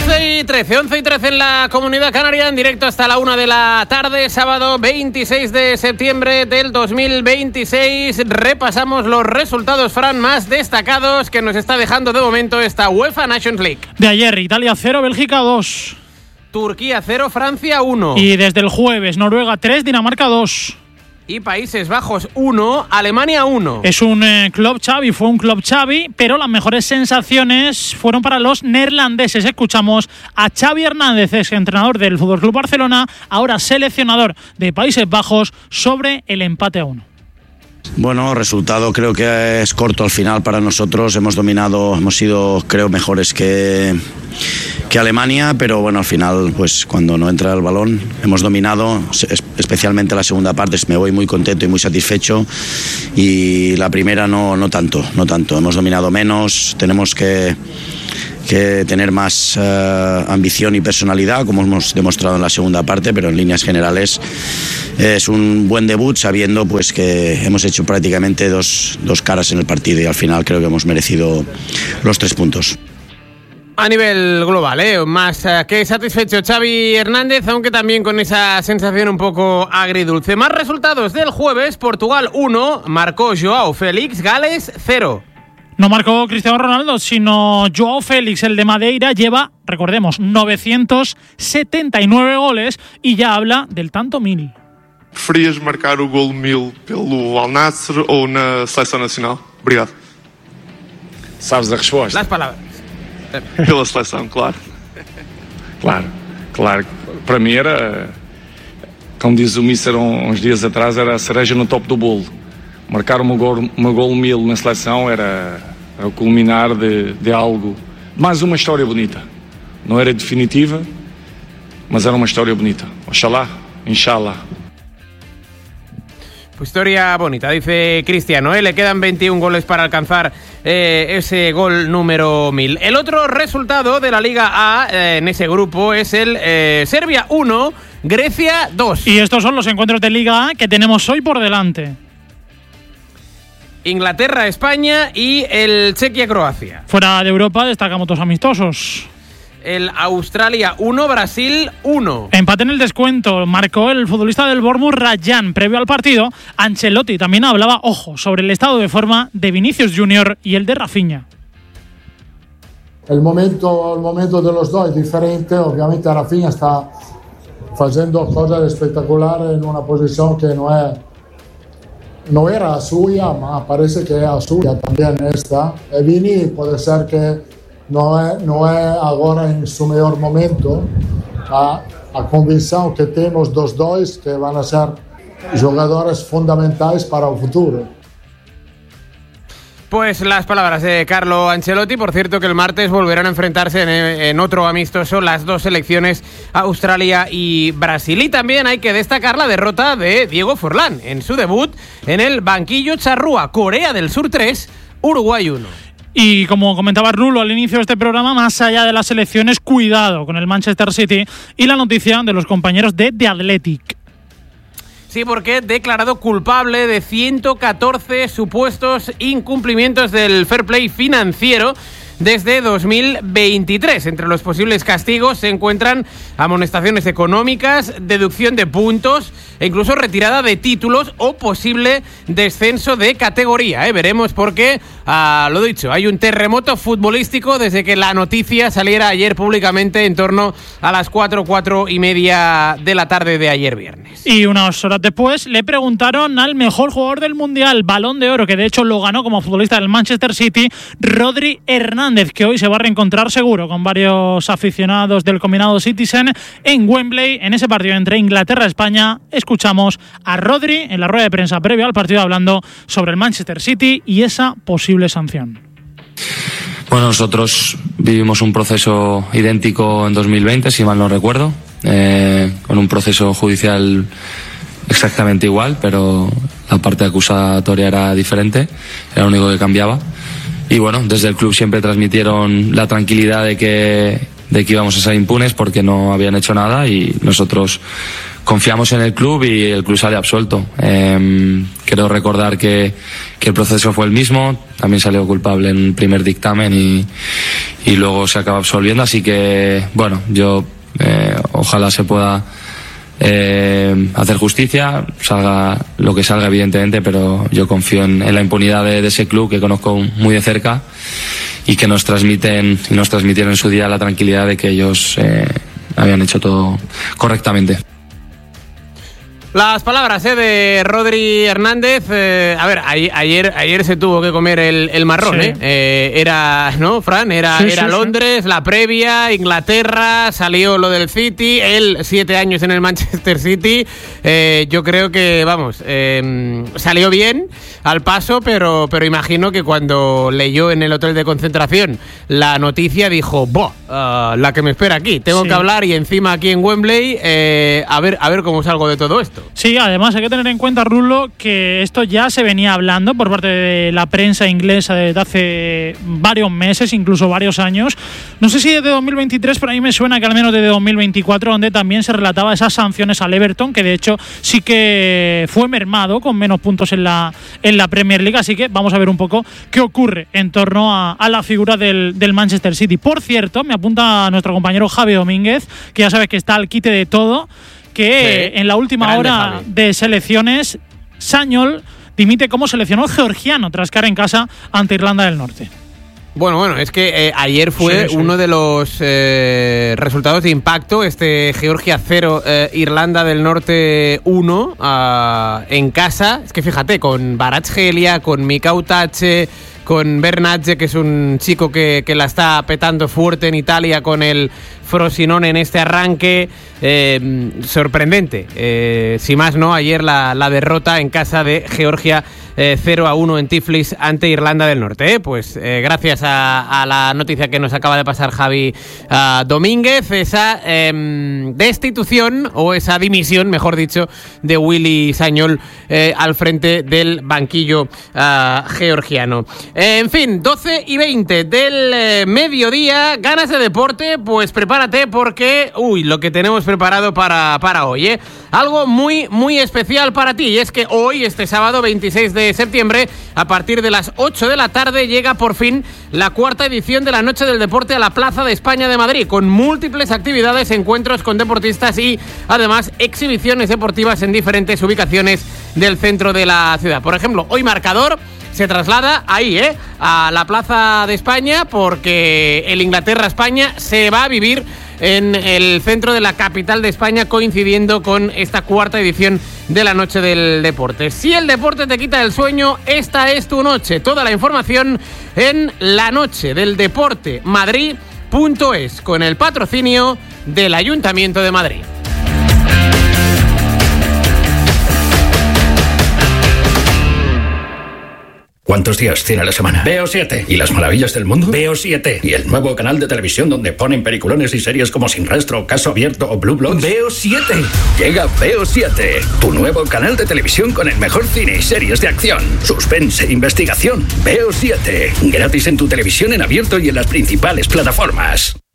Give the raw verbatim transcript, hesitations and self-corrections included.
once y trece, once y trece en la Comunidad Canaria, en directo hasta la una de la tarde, sábado veintiséis de septiembre del dos mil veintiséis. Repasamos los resultados, Fran, más destacados que nos está dejando de momento esta UEFA Nations League. De ayer, Italia cero, Bélgica dos. Turquía cero, Francia uno. Y desde el jueves, Noruega tres, Dinamarca dos. Y Países Bajos uno, Alemania uno. Es un eh, club Xavi, fue un club Xavi, pero las mejores sensaciones fueron para los neerlandeses. Escuchamos a Xavi Hernández, ex entrenador del F C Barcelona, ahora seleccionador de Países Bajos, sobre el empate a uno. Bueno, resultado creo que es corto al final para nosotros. Hemos dominado, hemos sido creo mejores que, que Alemania, pero bueno, al final pues cuando no entra el balón hemos dominado, especialmente la segunda parte. Me voy muy contento y muy satisfecho, y la primera no, no tanto, no tanto. Hemos dominado menos, tenemos que que tener más uh, ambición y personalidad, como hemos demostrado en la segunda parte, pero en líneas generales es un buen debut, sabiendo pues que hemos hecho prácticamente dos, dos caras en el partido, y al final creo que hemos merecido los tres puntos. A nivel global, ¿eh? más uh, que satisfecho Xavi Hernández, aunque también con esa sensación un poco agridulce. Más resultados del jueves: Portugal uno, marcó Joao Félix, Gales cero. No marcó Cristiano Ronaldo, sino Joao Félix, el de Madeira. Lleva, recordemos, novecientos setenta y nueve goles y ya habla del tanto mil. Preferias marcar o gol mil pelo Al Nassr ou na Seleção Nacional? Obrigado. Sabes a resposta? Las palabras. Pela seleção, claro. Claro, claro. Para mim era, como diz o Mister uns dias atrás, era a cereja no topo do bolo. Marcar uma gol, uma gol mil na seleção era, era o culminar de, de algo, mais uma história bonita. Não era definitiva, mas era uma história bonita. Oxalá, inshallah. Pues historia bonita, dice Cristiano, ¿eh? Le quedan veintiún goles para alcanzar eh, ese gol número mil. El otro resultado de la Liga A eh, en ese grupo es el eh, Serbia uno, Grecia dos. Y estos son los encuentros de Liga A que tenemos hoy por delante. Inglaterra, España y el Chequia-Croacia. Fuera de Europa destacamos dos amistosos. El Australia uno, Brasil uno. Empate en el descuento, marcó el futbolista del Bournemouth, Rayan. Previo al partido, Ancelotti también hablaba, ojo, sobre el estado de forma de Vinicius Junior y el de Rafinha. El momento, el momento de los dos es diferente. Obviamente Rafinha está haciendo cosas espectaculares en una posición que no es no era suya, ma parece que es suya también esta. E Vini puede ser que no es, no es ahora en su mejor momento. A, a convicción que tenemos dos dos que van a ser jugadores fundamentales para el futuro. Pues las palabras de Carlo Ancelotti. Por cierto, que el martes volverán a enfrentarse en, en otro amistoso las dos selecciones, Australia y Brasil. Y también hay que destacar la derrota de Diego Forlán en su debut en el banquillo charrúa. Corea del Sur tres, Uruguay uno. Y como comentaba Rulo al inicio de este programa, más allá de las selecciones, cuidado con el Manchester City y la noticia de los compañeros de The Athletic. Sí, porque declarado culpable de ciento catorce supuestos incumplimientos del fair play financiero desde dos mil veintitrés. Entre los posibles castigos se encuentran amonestaciones económicas, deducción de puntos e incluso retirada de títulos o posible descenso de categoría. ¿eh? Veremos porque, ah, lo dicho, hay un terremoto futbolístico desde que la noticia saliera ayer públicamente en torno a las cuatro, cuatro y media de la tarde de ayer viernes. Y unas horas después le preguntaron al mejor jugador del Mundial, Balón de Oro, que de hecho lo ganó como futbolista del Manchester City, Rodri Hernández, que hoy se va a reencontrar seguro con varios aficionados del combinado Citizen en Wembley, en ese partido entre Inglaterra y España. Escuchamos a Rodri en la rueda de prensa previa al partido hablando sobre el Manchester City y esa posible sanción. Bueno, nosotros vivimos un proceso idéntico en dos mil veinte, si mal no recuerdo, eh, con un proceso judicial exactamente igual, pero la parte acusatoria era diferente, era lo único que cambiaba. Y bueno, desde el club siempre transmitieron la tranquilidad de que, de que íbamos a ser impunes porque no habían hecho nada, y nosotros confiamos en el club y el club sale absuelto. Eh, quiero recordar que, que el proceso fue el mismo, también salió culpable en el primer dictamen y, y luego se acaba absolviendo, así que bueno, yo eh, ojalá se pueda eh, hacer justicia, salga lo que salga evidentemente, pero yo confío en, en la impunidad de, de ese club que conozco muy de cerca y que nos transmiten y nos transmitieron en su día la tranquilidad de que ellos eh, habían hecho todo correctamente. Las palabras ¿eh? de Rodri Hernández. Eh, a ver, ayer, ayer, ayer se tuvo que comer el, el marrón, sí. ¿eh? Eh, Era, ¿no, Fran? Era, sí, era sí, Londres, sí. La previa, Inglaterra, salió lo del City, él siete años en el Manchester City. Eh, yo creo que, vamos, eh, salió bien al paso, pero, pero imagino que cuando leyó en el hotel de concentración la noticia dijo, ¡boh! Uh, la que me espera aquí. Tengo sí. que hablar y encima aquí en Wembley, eh, a ver, a ver cómo salgo de todo esto. Sí, además hay que tener en cuenta, Rulo, que esto ya se venía hablando por parte de la prensa inglesa desde hace varios meses, incluso varios años. No sé si desde dos mil veintitrés, pero a mí me suena que al menos desde dos mil veinticuatro, donde también se relataba esas sanciones al Everton, que de hecho sí que fue mermado con menos puntos en la, en la Premier League. Así que vamos a ver un poco qué ocurre en torno a, a la figura del, del Manchester City. Por cierto, me apunta nuestro compañero Javi Domínguez, que ya sabes que está al quite de todo, que sí, en la última hora Javi. de selecciones, Sañol dimite como seleccionador georgiano tras caer en casa ante Irlanda del Norte. Bueno, bueno, es que eh, ayer fue sí, sí. uno de los eh, resultados de impacto, este Georgia cero, eh, Irlanda del Norte uno, uh, en casa. Es que fíjate, con Barazgelia, con Mikau Tache, con Bernatje, que es un chico que, que la está petando fuerte en Italia con el Frosinone en este arranque. Eh, sorprendente. Eh, si más no, ayer la, la derrota en casa de Georgia eh, cero a uno en Tiflis ante Irlanda del Norte. Eh, pues eh, gracias a, a la noticia que nos acaba de pasar Javi uh, Domínguez, esa eh, destitución o esa dimisión, mejor dicho, de Willy Sañol eh, al frente del banquillo uh, georgiano. Eh, en fin, doce y veinte del eh, mediodía, ganas de deporte, pues prepárate porque, uy, lo que tenemos preparado para, para hoy, ¿eh? Algo muy, muy especial para ti, y es que hoy, este sábado veintiséis de septiembre, a partir de las ocho de la tarde, llega por fin la cuarta edición de la Noche del Deporte a la Plaza de España de Madrid, con múltiples actividades, encuentros con deportistas y, además, exhibiciones deportivas en diferentes ubicaciones del centro de la ciudad. Por ejemplo, hoy Marcador se traslada ahí, ¿eh? a la Plaza de España, porque el Inglaterra-España se va a vivir en el centro de la capital de España, coincidiendo con esta cuarta edición de la Noche del Deporte. Si el deporte te quita el sueño, esta es tu noche. Toda la información en la noche del deporte madrid punto es, con el patrocinio del Ayuntamiento de Madrid. ¿Cuántos días tiene la semana? Veo siete. ¿Y las maravillas del mundo? Veo siete. ¿Y el nuevo canal de televisión donde ponen peliculones y series como Sin Rastro, Caso Abierto o Blue Bloods? Veo siete. Llega Veo siete, tu nuevo canal de televisión con el mejor cine y series de acción, suspense e investigación. Veo siete. Gratis en tu televisión en abierto y en las principales plataformas.